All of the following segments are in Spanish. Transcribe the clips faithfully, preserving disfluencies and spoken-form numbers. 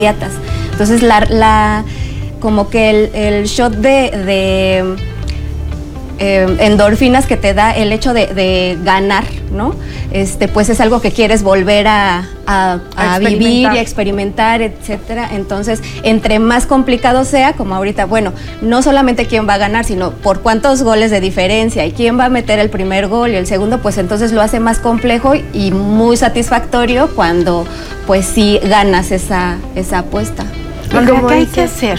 inmediatas. Entonces, la, la, como que el, el shot de, de eh, endorfinas que te da el hecho de, de ganar, ¿no? Este, pues es algo que quieres volver a, a, a, a vivir y a experimentar, etcétera. Entonces, entre más complicado sea, como ahorita, bueno, no solamente quién va a ganar, sino por cuántos goles de diferencia y quién va a meter el primer gol y el segundo, pues entonces lo hace más complejo y muy satisfactorio cuando, pues sí ganas esa, esa apuesta. Andrea, ¿qué hay que hacer?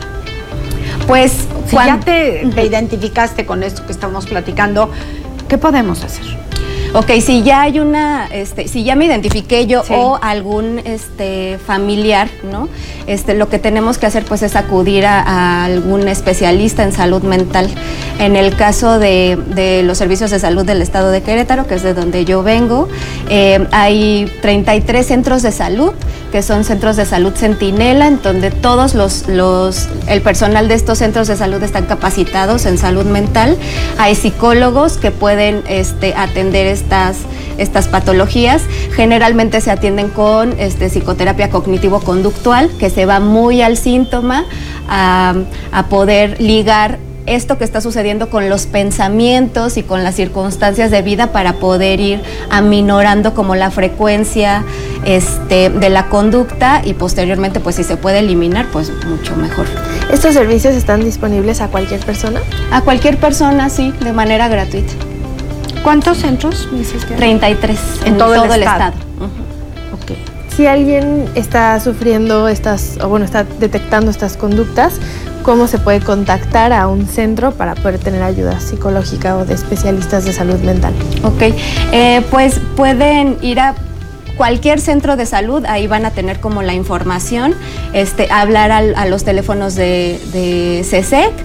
Pues, si cuando, ya te, te identificaste con esto que estamos platicando, ¿qué podemos hacer? Ok, si ya hay una, este, si ya me identifiqué yo sí. o algún este, familiar, ¿no? Este, lo que tenemos que hacer pues es acudir a, a algún especialista en salud mental. En el caso de, de los servicios de salud del estado de Querétaro, que es de donde yo vengo, eh, hay treinta y tres centros de salud, que son centros de salud centinela, en donde todos los, los, el personal de estos centros de salud están capacitados en salud mental. Hay psicólogos que pueden este, atender estas, estas patologías. Generalmente se atienden con este, psicoterapia cognitivo-conductual, que se va muy al síntoma, a, a poder ligar esto que está sucediendo con los pensamientos y con las circunstancias de vida para poder ir aminorando como la frecuencia este, de la conducta y posteriormente pues si se puede eliminar pues mucho mejor. ¿Estos servicios están disponibles a cualquier persona? A cualquier persona, sí, de manera gratuita. ¿Cuántos centros dices que hay? treinta y tres en, en todo, todo el estado. estado. Uh-huh. Okay. Si alguien está sufriendo estas, o bueno, está detectando estas conductas, ¿cómo se puede contactar a un centro para poder tener ayuda psicológica o de especialistas de salud mental? Ok, eh, pues pueden ir a cualquier centro de salud, ahí van a tener como la información, este, hablar al, a los teléfonos de, de C E S E C,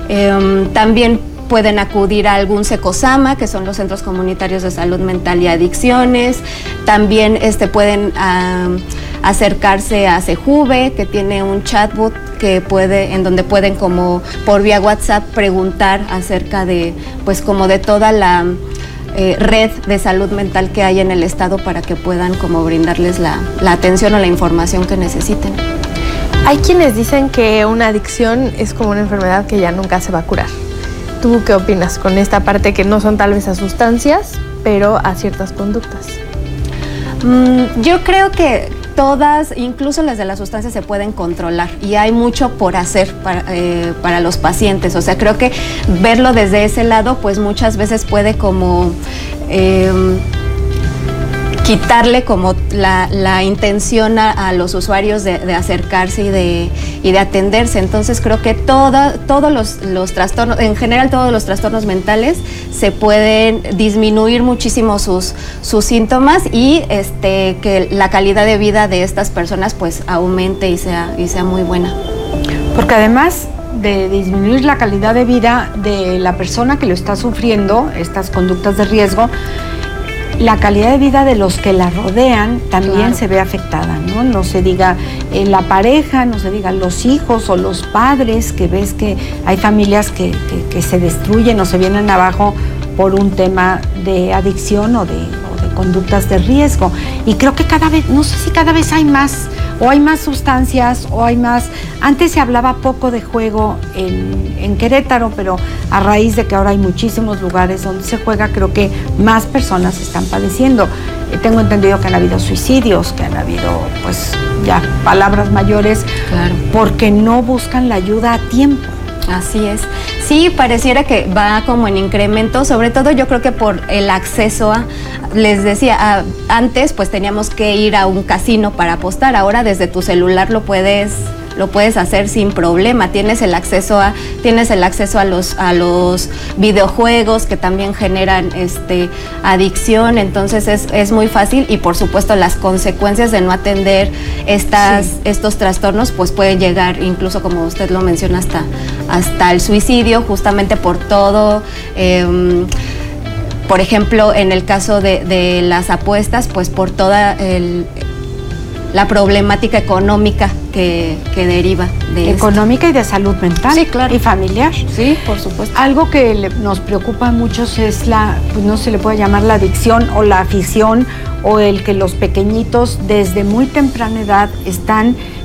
eh, también pueden acudir a algún SECOSAMA, que son los Centros Comunitarios de Salud Mental y Adicciones. También este, pueden uh, acercarse a CEJUVE, que tiene un chatbot que puede, en donde pueden como por vía WhatsApp preguntar acerca de, pues como de toda la eh, red de salud mental que hay en el estado para que puedan como brindarles la, la atención o la información que necesiten. Hay quienes dicen que una adicción es como una enfermedad que ya nunca se va a curar. ¿Tú qué opinas con esta parte que no son tal vez a sustancias, pero a ciertas conductas? Mm, yo creo que todas, incluso las de las sustancias, se pueden controlar y hay mucho por hacer para, eh, para los pacientes. O sea, creo que verlo desde ese lado, pues muchas veces puede como Eh, quitarle como la, la intención a, a los usuarios de, de acercarse y de, y de atenderse. Entonces creo que toda, todos los, los trastornos, en general todos los trastornos mentales se pueden disminuir muchísimo sus, sus síntomas y este, que la calidad de vida de estas personas pues aumente y sea, y sea muy buena. Porque además de disminuir la calidad de vida de la persona que lo está sufriendo, estas conductas de riesgo, la calidad de vida de los que la rodean también claro. se ve afectada, ¿no? No se diga eh, la pareja, no se diga los hijos o los padres, que ves que hay familias que, que, que se destruyen o se vienen abajo por un tema de adicción o de, o de conductas de riesgo. Y creo que cada vez, no sé si cada vez hay más, o hay más sustancias, o hay más... Antes se hablaba poco de juego en, en Querétaro, pero a raíz de que ahora hay muchísimos lugares donde se juega, creo que más personas están padeciendo. Eh, tengo entendido que han habido suicidios, que han habido, pues, ya palabras mayores, claro. porque no buscan la ayuda a tiempo. Así es. Sí, pareciera que va como en incremento, sobre todo yo creo que por el acceso a, les decía, a, antes pues teníamos que ir a un casino para apostar, ahora desde tu celular lo puedes lo puedes hacer sin problema, tienes el acceso a tienes el acceso a los a los videojuegos que también generan este adicción, entonces es, es muy fácil y por supuesto las consecuencias de no atender estas sí. estos trastornos pues pueden llegar incluso como usted lo menciona hasta hasta el suicidio, justamente por todo eh, por ejemplo en el caso de, de las apuestas pues por toda el la problemática económica que, que deriva de económica esto. Y de salud mental. Sí, claro. Y familiar. Sí, por supuesto. Algo que le, nos preocupa a muchos es la, pues no se le puede llamar la adicción o la afición o el que los pequeñitos desde muy temprana edad están